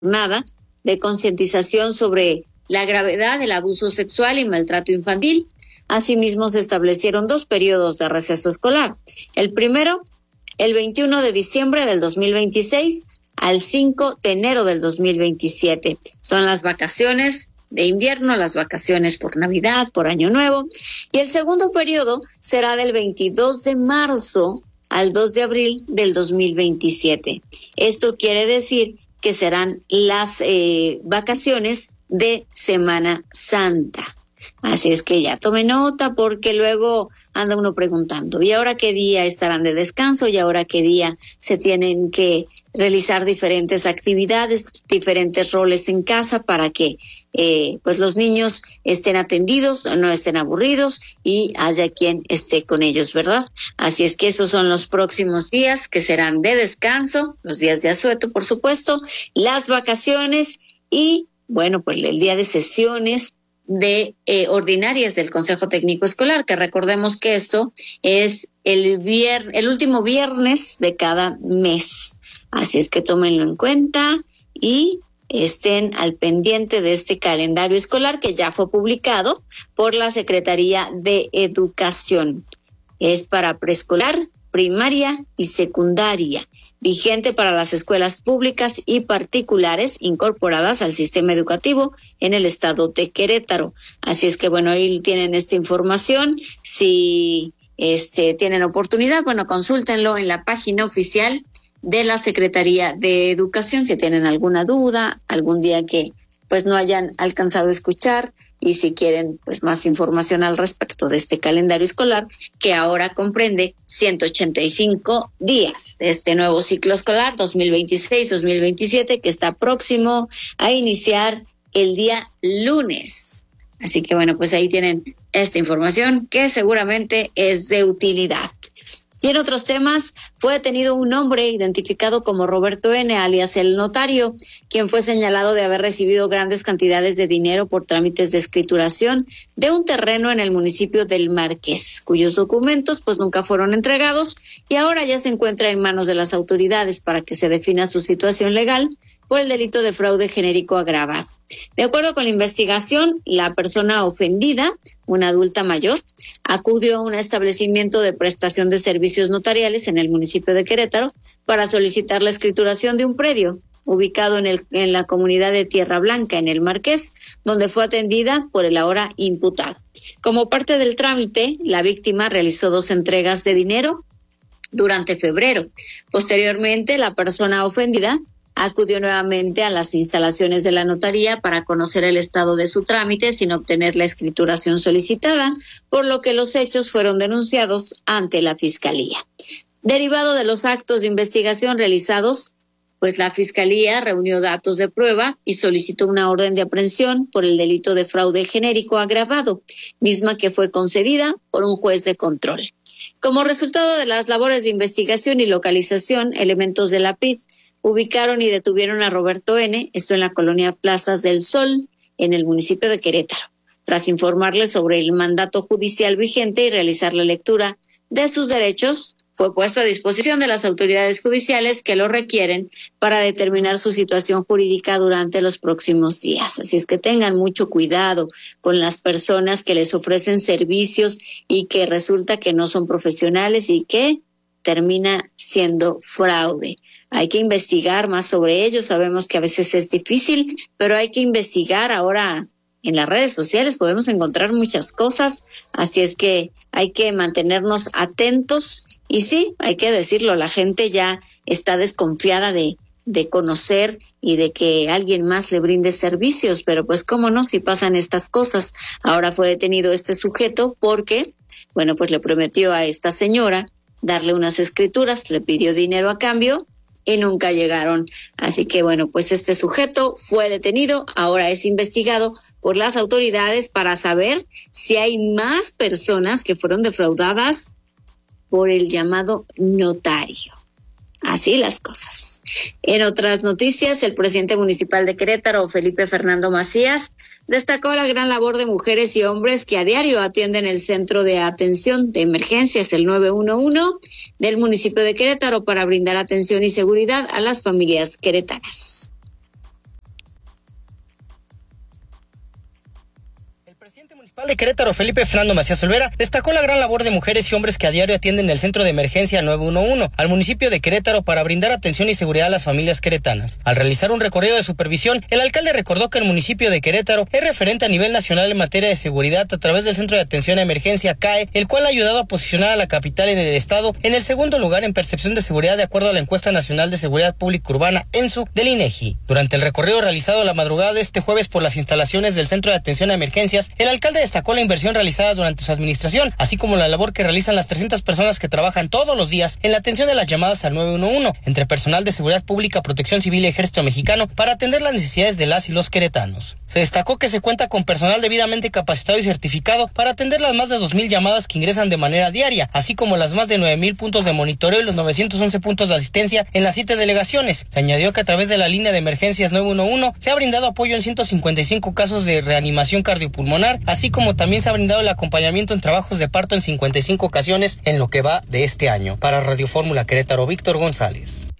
jornada de concientización sobre la gravedad del abuso sexual y maltrato infantil. Asimismo, se establecieron 2 periodos de receso escolar. El primero, el 21 de diciembre del 2026 al 5 de enero del 2027. Son las vacaciones de invierno, las vacaciones por Navidad, por Año Nuevo. Y el segundo periodo será del 22 de marzo al 2 de abril del 2027. Esto quiere decir que serán las vacaciones de Semana Santa. Así es que ya tome nota, porque luego anda uno preguntando, ¿y ahora qué día estarán de descanso? ¿Y ahora qué día se tienen que realizar diferentes actividades, diferentes roles en casa para que pues los niños estén atendidos, no estén aburridos y haya quien esté con ellos, ¿verdad? Así es que esos son los próximos días que serán de descanso, los días de asueto, por supuesto, las vacaciones y, bueno, pues el día de sesiones de ordinarias del Consejo Técnico Escolar, que recordemos que esto es el último viernes de cada mes. Así es que tómenlo en cuenta y estén al pendiente de este calendario escolar que ya fue publicado por la Secretaría de Educación. Es para preescolar, primaria y secundaria, vigente para las escuelas públicas y particulares incorporadas al sistema educativo en el estado de Querétaro. Así es que, bueno, ahí tienen esta información. Si tienen oportunidad, bueno, consúltenlo en la página oficial de la Secretaría de Educación si tienen alguna duda, algún día que pues no hayan alcanzado a escuchar, y si quieren pues más información al respecto de este calendario escolar que ahora comprende 185 días de este nuevo ciclo escolar 2026-2027 que está próximo a iniciar el día lunes. Así que, bueno, pues ahí tienen esta información que seguramente es de utilidad. Y en otros temas, fue detenido un hombre identificado como Roberto N., alias el notario, quien fue señalado de haber recibido grandes cantidades de dinero por trámites de escrituración de un terreno en el municipio del Marqués, cuyos documentos pues nunca fueron entregados y ahora ya se encuentra en manos de las autoridades para que se defina su situación legal por el delito de fraude genérico agravado. De acuerdo con la investigación, la persona ofendida, una adulta mayor, acudió a un establecimiento de prestación de servicios notariales en el municipio de Querétaro para solicitar la escrituración de un predio ubicado en la comunidad de Tierra Blanca, en el Marqués, donde fue atendida por el ahora imputado. Como parte del trámite, la víctima realizó 2 entregas de dinero durante febrero. Posteriormente, la persona ofendida acudió nuevamente a las instalaciones de la notaría para conocer el estado de su trámite sin obtener la escrituración solicitada, por lo que los hechos fueron denunciados ante la Fiscalía. Derivado de los actos de investigación realizados, pues la Fiscalía reunió datos de prueba y solicitó una orden de aprehensión por el delito de fraude genérico agravado, misma que fue concedida por un juez de control. Como resultado de las labores de investigación y localización, elementos de la PID ubicaron y detuvieron a Roberto N., esto en la colonia Plazas del Sol, en el municipio de Querétaro, tras informarle sobre el mandato judicial vigente y realizar la lectura de sus derechos. Fue puesto a disposición de las autoridades judiciales que lo requieren para determinar su situación jurídica durante los próximos días. Así es que tengan mucho cuidado con las personas que les ofrecen servicios y que resulta que no son profesionales y que termina siendo fraude. Hay que investigar más sobre ello. Sabemos que a veces es difícil, pero hay que investigar. Ahora en las redes sociales podemos encontrar muchas cosas, así es que hay que mantenernos atentos. Y sí, hay que decirlo, la gente ya está desconfiada de conocer y de que alguien más le brinde servicios, pero pues cómo no, si pasan estas cosas. Ahora fue detenido este sujeto porque, bueno, pues le prometió a esta señora darle unas escrituras, le pidió dinero a cambio y nunca llegaron. Así que, bueno, pues este sujeto fue detenido, ahora es investigado por las autoridades para saber si hay más personas que fueron defraudadas por el llamado notario. Así las cosas. En otras noticias, el presidente municipal de Querétaro, Felipe Fernando Macías, destacó la gran labor de mujeres y hombres que a diario atienden el Centro de Atención de Emergencias, el 911, del municipio de Querétaro para brindar atención y seguridad a las familias queretanas. presidente municipal de Querétaro, Felipe Fernando Macías Olvera, destacó la gran labor de mujeres y hombres que a diario atienden el centro de emergencia 911 al municipio de Querétaro para brindar atención y seguridad a las familias queretanas. Al realizar un recorrido de supervisión, el alcalde recordó que el municipio de Querétaro es referente a nivel nacional en materia de seguridad a través del Centro de Atención a Emergencia CAE, el cual ha ayudado a posicionar a la capital en el estado en el segundo lugar en percepción de seguridad de acuerdo a la encuesta nacional de seguridad pública urbana ENSU del INEGI. Durante el recorrido realizado la madrugada de este jueves por las instalaciones del Centro de Atención a Emergencias, el alcalde destacó la inversión realizada durante su administración, así como la labor que realizan las 300 personas que trabajan todos los días en la atención de las llamadas al 911, entre personal de seguridad pública, protección civil y ejército mexicano, para atender las necesidades de las y los queretanos. Se destacó que se cuenta con personal debidamente capacitado y certificado para atender las más de 2,000 llamadas que ingresan de manera diaria, así como las más de 9,000 puntos de monitoreo y los 911 puntos de asistencia en las 7 delegaciones. Se añadió que a través de la línea de emergencias 911 se ha brindado apoyo en 155 casos de reanimación cardiopulmonar, así como también se ha brindado el acompañamiento en trabajos de parto en 55 ocasiones en lo que va de este año. Para Radio Fórmula Querétaro, Víctor González.